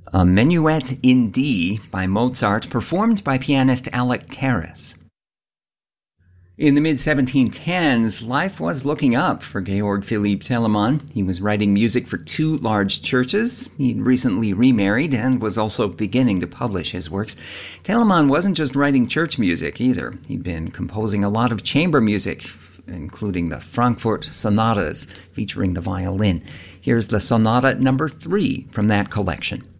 A Minuet in D by Mozart, performed by pianist Alec Karras. In the mid-1710s, life was looking up for Georg Philipp Telemann. He was writing music for two large churches. He'd recently remarried and was also beginning to publish his works. Telemann wasn't just writing church music either. He'd been composing a lot of chamber music, including the Frankfurt Sonatas, featuring the violin. Here's the Sonata number 3 from that collection.